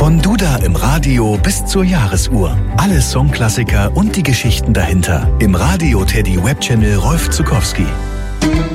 Von Duda im Radio bis zur Jahresuhr. Alle Songklassiker und die Geschichten dahinter. Im Radio Teddy Webchannel Rolf Zuckowski.